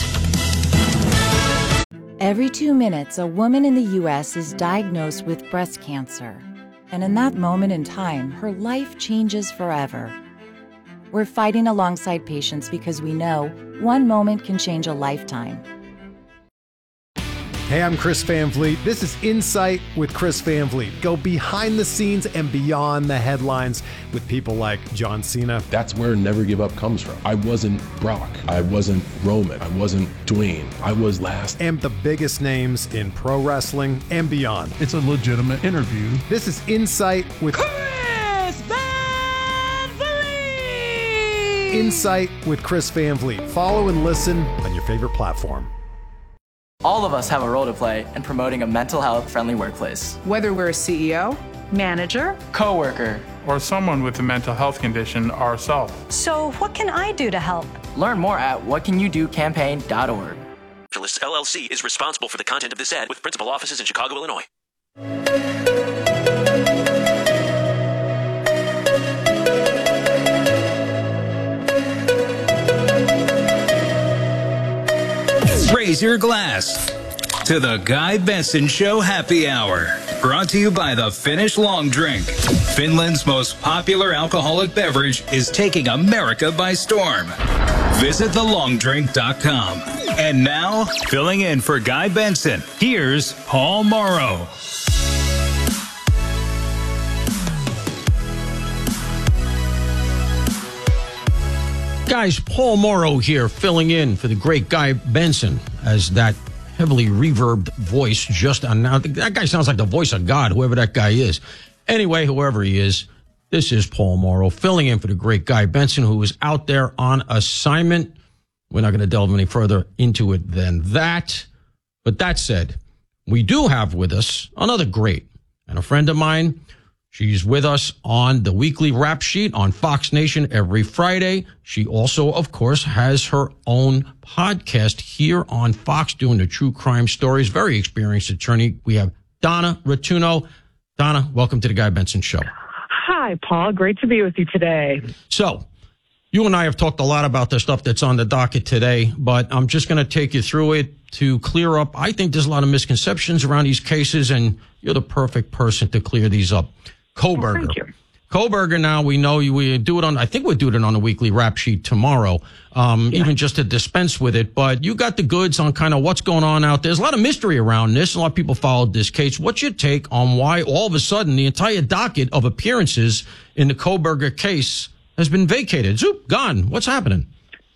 Every two minutes, a woman in the U S is diagnosed with breast cancer. And in that moment in time, her life changes forever. We're fighting alongside patients because we know one moment can change a lifetime. Hey, I'm Chris Van Vliet. This is Insight with Chris Van Vliet. Go behind the scenes and beyond the headlines with people like John Cena. That's where Never Give Up comes from. I wasn't Brock. I wasn't Roman. I wasn't Dwayne. I was last. And the biggest names in pro wrestling and beyond. It's a legitimate interview. This is Insight with Chris Van Vliet. Insight with Chris Van Vliet. Follow and listen on your favorite platform. All of us have a role to play in promoting a mental health friendly workplace. Whether we're a C E O, manager, coworker, or someone with a mental health condition ourselves. So what can I do to help? Learn more at what can you do campaign dot org. L L C is responsible for the content of this ad with principal offices in Chicago, Illinois. Raise your glass to the Guy Benson Show Happy Hour. brought to you by the Finnish Long Drink. Finland's most popular alcoholic beverage is taking America by storm. Visit the long drink dot com. And now, filling in for Guy Benson, here's Paul Morrow. Guys, Paul Morrow here, filling in for the great Guy Benson, as that heavily reverbed voice just announced. That guy sounds like the voice of God, whoever that guy is. Anyway, whoever he is, this is Paul Morrow, filling in for the great Guy Benson, who is out there on assignment. We're not going to delve any further into it than that. But that said, we do have with us another great and a friend of mine. She's with us on the weekly rap sheet on Fox Nation every Friday. She also, of course, has her own podcast here on Fox doing the true crime stories. Very experienced attorney. We have Donna Rotunno. Donna, welcome to the Guy Benson Show. Hi, Paul. Great to be with you today. So, you and I have talked a lot about the stuff that's on the docket today, but I'm just going to take you through it to clear up. I think there's a lot of misconceptions around these cases, and you're the perfect person to clear these up. Kohberger. Oh, thank you. Kohberger, now we know you, we do it on, I think we'll do it on the weekly rap sheet tomorrow, um, yeah. even just to dispense with it. But you got the goods on kind of what's going on out there. There's a lot of mystery around this. A lot of people followed this case. What's your take on why all of a sudden the entire docket of appearances in the Kohberger case has been vacated? Zoop, gone. What's happening?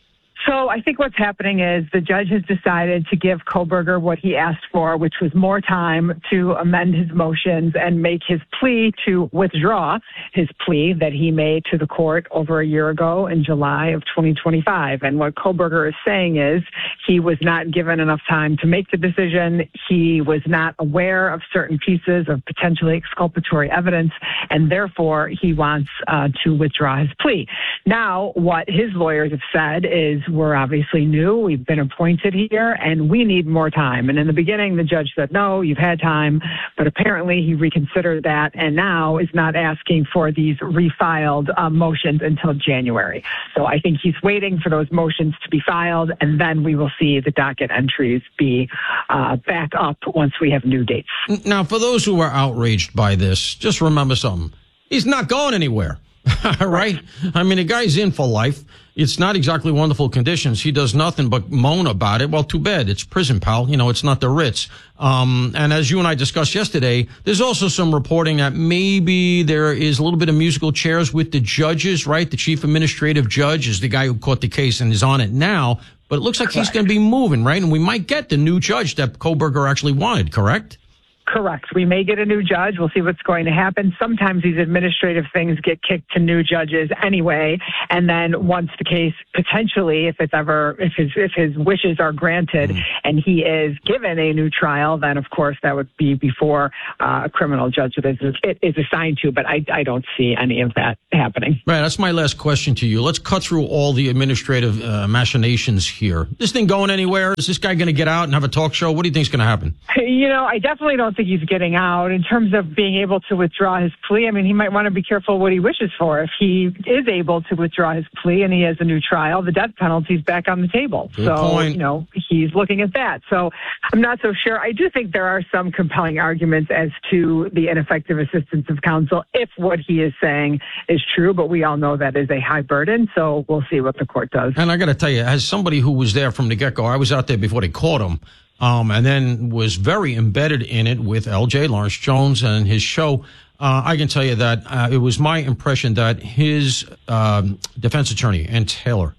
So I think what's happening is the judge has decided to give Kohberger what he asked for, which was more time to amend his motions and make his plea to withdraw his plea that he made to the court over a year ago in July of twenty twenty-five. And what Kohberger is saying is he was not given enough time to make the decision. He was not aware of certain pieces of potentially exculpatory evidence, and therefore he wants uh, to withdraw his plea. Now, what his lawyers have said is, we're obviously new. We've been appointed here, and we need more time. And in the beginning, the judge said, no, you've had time. But apparently he reconsidered that and now is not asking for these refiled uh, motions until January. So I think he's waiting for those motions to be filed, and then we will see the docket entries be uh, back up once we have new dates. Now, for those who are outraged by this, just remember something. He's not going anywhere. Right? I mean, the guy's in for life. It's not exactly wonderful conditions. He does nothing but moan about it. Well, too bad. It's prison, pal. You know, it's not the Ritz. Um, and as you and I discussed yesterday, there's also some reporting that maybe there is a little bit of musical chairs with the judges, right? The chief administrative judge is the guy who caught the case and is on it now. But it looks like correct. He's going to be moving, right? And we might get the new judge that Kohberger actually wanted, correct? Correct. We may get a new judge. We'll see what's going to happen. Sometimes these administrative things get kicked to new judges anyway. And then once the case potentially, if it's ever, if his, if his wishes are granted mm. and he is given a new trial, then of course that would be before uh, a criminal judge that is, it is assigned to. But I, I don't see any of that happening. Right. That's my last question to you. Let's cut through all the administrative uh, machinations here. This thing going anywhere? Is this guy going to get out and have a talk show? What do you think is going to happen? You know, I definitely don't think he's getting out. In terms of being able to withdraw his plea, I mean, he might want to be careful what he wishes for. If he is able to withdraw his plea and he has a new trial, the death penalty is back on the table. Good so, point. you know, he's looking at that. So I'm not so sure. I do think there are some compelling arguments as to the ineffective assistance of counsel if what he is saying is true, but we all know that is a high burden, so we'll see what the court does. And I got to tell you, as somebody who was there from the get-go, I was out there before they caught him. Um, and then was very embedded in it with L J, Lawrence Jones, and his show. Uh, I can tell you that uh, it was my impression that his um, defense attorney, Ann Taylor,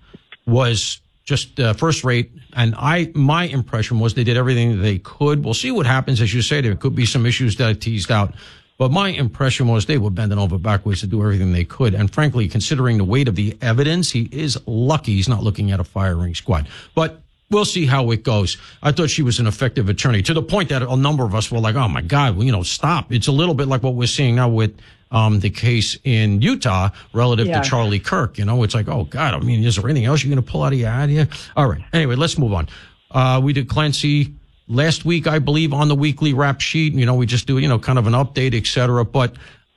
was just uh, first rate. And I, my impression was they did everything they could. We'll see what happens. As you say, there could be some issues that are teased out. But my impression was they were bending over backwards to do everything they could. And frankly, considering the weight of the evidence, he is lucky he's not looking at a firing squad. But we'll see how it goes. I thought she was an effective attorney to the point that a number of us were like, oh, my God, well, you know, stop. It's a little bit like what we're seeing now with um the case in Utah relative yeah. to Charlie Kirk. You know, it's like, oh, God, I mean, is there anything else you're going to pull out of your hat here? All right. Anyway, let's move on. Uh We did Clancy last week, I believe, on the weekly rap sheet. You know, we just do, you know, kind of an update, et cetera. But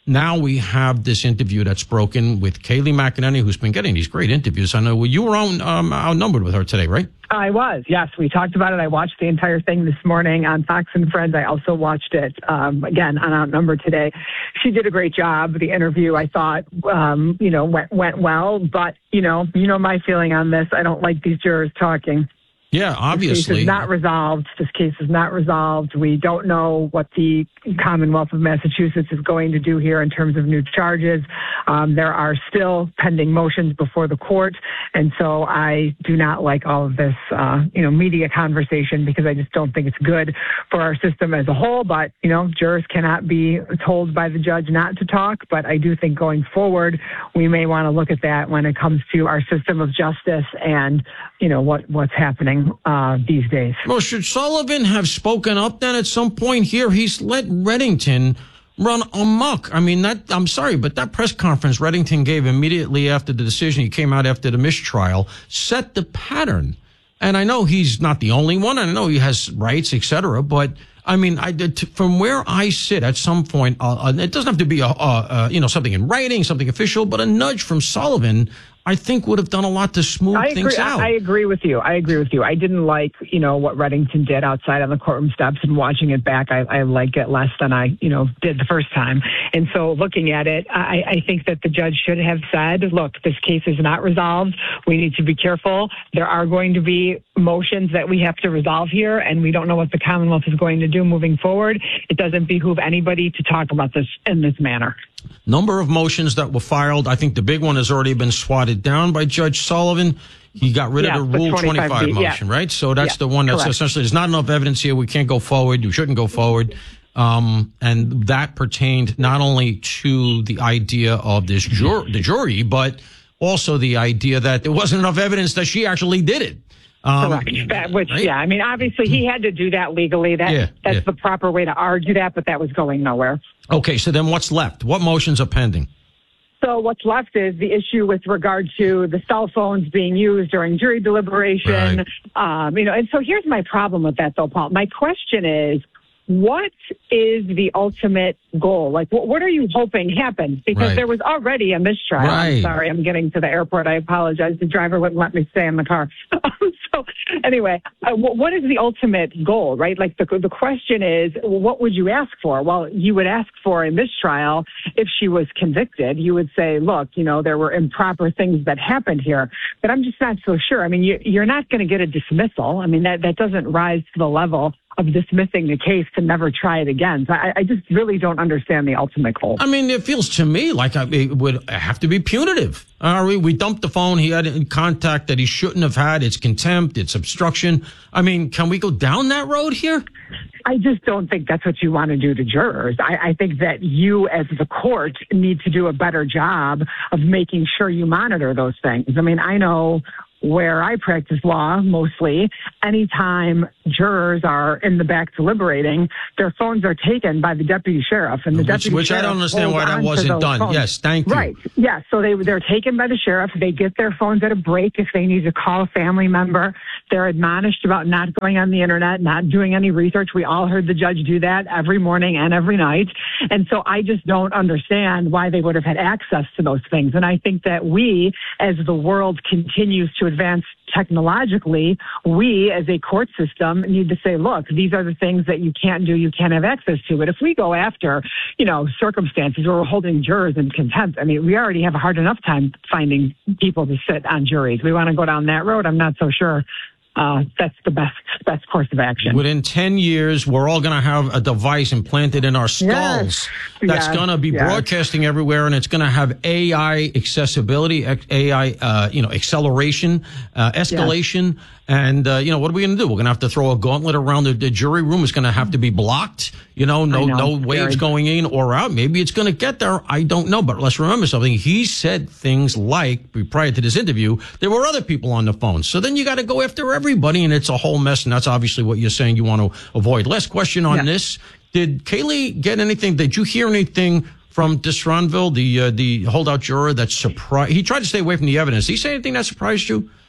now we have this interview that's broken with Kayleigh McEnany, who's been getting these great interviews. I know well, you were on, um, outnumbered with her today, right? I was, yes. We talked about it. I watched the entire thing this morning on Fox and Friends. I also watched it, um, again, on Outnumbered today. She did a great job. The interview, I thought, um, you know, went, went well. But, you know, you know my feeling on this. I don't like these jurors talking. Yeah, obviously. This case is not resolved. This case is not resolved. We don't know what the Commonwealth of Massachusetts is going to do here in terms of new charges. Um, there are still pending motions before the court. And so I do not like all of this, uh, you know, media conversation because I just don't think it's good for our system as a whole. But, you know, jurors cannot be told by the judge not to talk. But I do think going forward, we may want to look at that when it comes to our system of justice and, you know, what, what's happening Uh, these days. Well, should Sullivan have spoken up then at some point here? He's let Reddington run amok. I mean, that I'm sorry, but that press conference Reddington gave immediately after the decision, he came out after the mistrial, set the pattern. And I know he's not the only one. And I know he has rights, et cetera. But I mean, I did, from where I sit at some point, uh, it doesn't have to be a, a, a, you know, something in writing, something official, but a nudge from Sullivan, I think would have done a lot to smooth I things agree, out. I, I agree with you. I agree with you. I didn't like, you know, what Reddington did outside on the courtroom steps, and watching it back, I, I like it less than I, you know, did the first time. And so looking at it, I, I think that the judge should have said, look, this case is not resolved. We need to be careful. There are going to be motions that we have to resolve here, and we don't know what the Commonwealth is going to do moving forward. It doesn't behoove anybody to talk about this in this manner. Number of motions that were filed. I think the big one has already been swatted down by Judge Sullivan. He got rid yeah, of the Rule twenty-five, twenty-five motion, yeah. right? So that's yeah, the one that's correct. Essentially, there's not enough evidence here. We can't go forward. We shouldn't go forward. Um, and that pertained not only to the idea of this jur- the jury, but also the idea that there wasn't enough evidence that she actually did it. Um, Correct. That, which, right? yeah, I mean, obviously he had to do that legally. That yeah, that's yeah. the proper way to argue that, but that was going nowhere. Okay, so then what's left? What motions are pending? So what's left is the issue with regard to the cell phones being used during jury deliberation. Right. Um, you know, and so here's my problem with that, though, Paul. My question is, what is the ultimate goal? Like, what, what are you hoping happens? Because right. there was already a mistrial. Right. I'm sorry, I'm getting to the airport. I apologize. The driver wouldn't let me stay in the car. So anyway, uh, what, what is the ultimate goal, right? Like the, the question is, what would you ask for? Well, you would ask for a mistrial if she was convicted. You would say, look, you know, there were improper things that happened here. But I'm just not so sure. I mean, you, you're not going to get a dismissal. I mean, that, that doesn't rise to the level of dismissing the case to never try it again. So I, I just really don't understand the ultimate goal. I mean, it feels to me like it would have to be punitive. Uh, we, we dumped the phone. He had contact that he shouldn't have had. It's contempt. It's obstruction. I mean, can we go down that road here? I just don't think that's what you want to do to jurors. I, I think that you as the court need to do a better job of making sure you monitor those things. I mean, I know where I practice law mostly, anytime jurors are in the back deliberating, their phones are taken by the deputy sheriff. And the which, deputy which sheriff I don't understand why that wasn't done. Phones. Yes, thank you. Right. Yeah, so they, they're taken by the sheriff. They get their phones at a break if they need to call a family member. They're admonished about not going on the internet, not doing any research. We all heard the judge do that every morning and every night. And so I just don't understand why they would have had access to those things. And I think that we, as the world continues to advance technologically, we as a court system need to say, look, these are the things that you can't do, you can't have access to. But if we go after, you know, circumstances where we're holding jurors in contempt, I mean, we already have a hard enough time finding people to sit on juries. We want to go down that road. I'm not so sure Uh, that's the best best course of action. Within ten years, we're all going to have a device implanted in our skulls yes. that's yes. going to be yes. broadcasting everywhere, and it's going to have A I accessibility, A I, uh, you know, acceleration, uh, escalation. Yes. And, uh, you know, what are we going to do? We're going to have to throw a gauntlet around the, the jury room. It's going to have to be blocked. You know, no, know, no waves going in or out. Maybe it's going to get there. I don't know. But let's remember something. He said things like, prior to this interview, there were other people on the phone. So then you got to go after everybody, and it's a whole mess. And that's obviously what you're saying you want to avoid. Last question on yeah. this. Did Kayleigh get anything? Did you hear anything from Destronville, the, uh, the holdout juror that surprised? He tried to stay away from the evidence. Did he say anything that surprised you?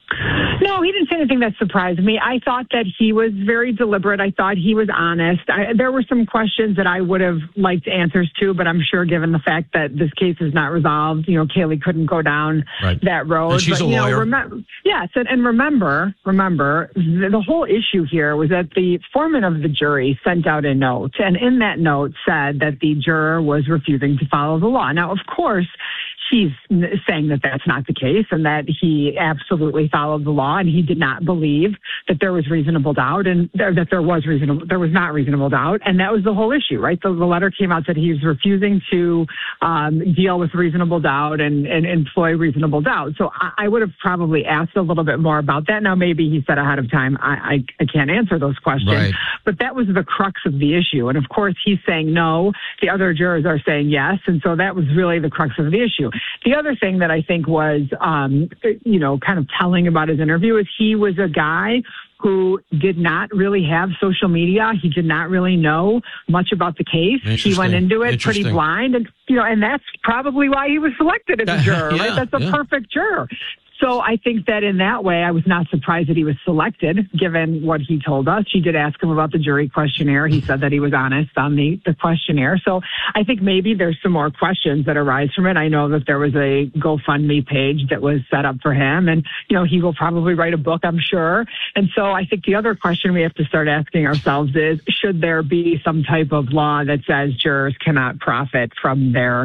No, he didn't say anything that surprised me. I thought that he was very deliberate. I thought he was honest. I, there were some questions that I would have liked answers to, but I'm sure given the fact that this case is not resolved, you know, Kayleigh couldn't go down right. that road. And she's but, a you lawyer. Know, remember, yes, and, and remember, remember, the, the whole issue here was that the foreman of the jury sent out a note, and in that note said that the juror was refusing to follow the law. Now, of course, he's saying that that's not the case and that he absolutely followed the law and he did not believe that there was reasonable doubt and there, that there was reasonable, there was not reasonable doubt. And that was the whole issue, right? The, the letter came out that he was refusing to um, deal with reasonable doubt and, and employ reasonable doubt. So I, I would have probably asked a little bit more about that. Now, maybe he said ahead of time, I, I, I can't answer those questions, right. but that was the crux of the issue. And of course, he's saying no. The other jurors are saying yes. And so that was really the crux of the issue. The other thing that I think was, um, you know, kind of telling about his interview is he was a guy who did not really have social media. He did not really know much about the case. He went into it pretty blind. And, you know, and that's probably why he was selected as a juror, yeah, right? That's a yeah. perfect juror. So I think that in that way, I was not surprised that he was selected, given what he told us. She did ask him about the jury questionnaire. He said that he was honest on the, the questionnaire. So I think maybe there's some more questions that arise from it. I know that there was a GoFundMe page that was set up for him. And, you know, he will probably write a book, I'm sure. And so I think the other question we have to start asking ourselves is, should there be some type of law that says jurors cannot profit from their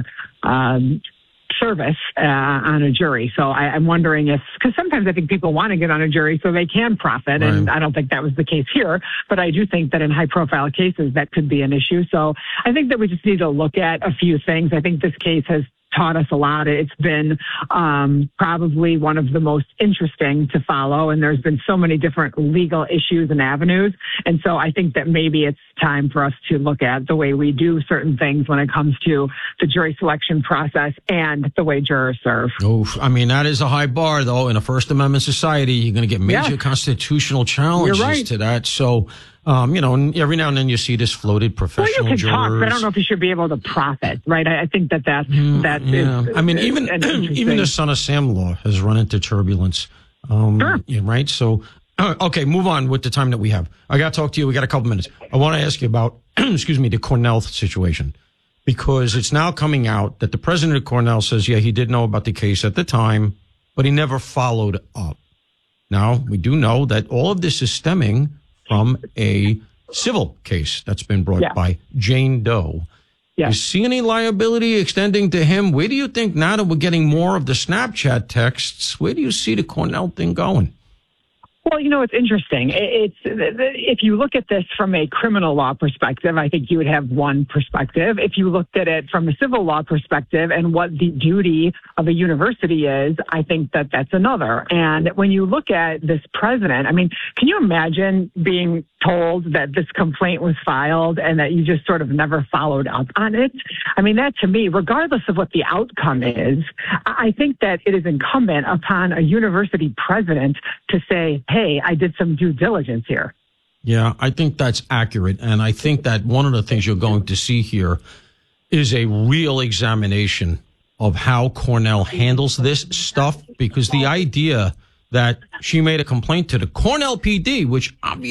um service uh, on a jury? So I, I'm wondering if, because sometimes I think people want to get on a jury so they can profit, right. and I don't think that was the case here, but I do think that in high-profile cases that could be an issue. So I think that we just need to look at a few things. I think this case has taught us a lot. It's been um, probably one of the most interesting to follow, and there's been so many different legal issues and avenues. And so I think that maybe it's time for us to look at the way we do certain things when it comes to the jury selection process and the way jurors serve. Oof. I mean, that is a high bar, though. In a First Amendment society, you're going to get major yes. constitutional challenges right. to that. So, Um, you know, and every now and then you see this floated professional well, you can jurors. talk, but I don't know if you should be able to profit, right? I, I think that that's, Mm, that yeah. is, I mean, even even the Son of Sam law has run into turbulence. Um, sure. Yeah, right? So, uh, okay, move on with the time that we have. I got to talk to you. We got a couple minutes. I want to ask you about, excuse me, the Cornell situation, because it's now coming out that the president of Cornell says, yeah, he did know about the case at the time, but he never followed up. Now, we do know that all of this is stemming from a civil case that's been brought yeah. by Jane Doe. Yeah. You see any liability extending to him? Where do you think, now that we're getting more of the Snapchat texts, where do you see the Cornell thing going? Well, you know, it's interesting. It's if you look at this from a criminal law perspective, I think you would have one perspective. If you looked at it from a civil law perspective and what the duty of a university is, I think that that's another. And when you look at this president, I mean, can you imagine being told that this complaint was filed and that you just sort of never followed up on it? I mean, that to me, regardless of what the outcome is, I think that it is incumbent upon a university president to say, hey, I did some due diligence here. Yeah, I think that's accurate. And I think that one of the things you're going to see here is a real examination of how Cornell handles this stuff, because the idea that she made a complaint to the Cornell P D, which obviously